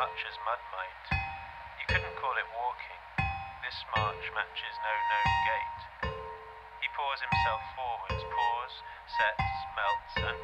much as mud might. You couldn't call it walking. This march matches no known gait. He pours himself forwards, pours, sets, melts, and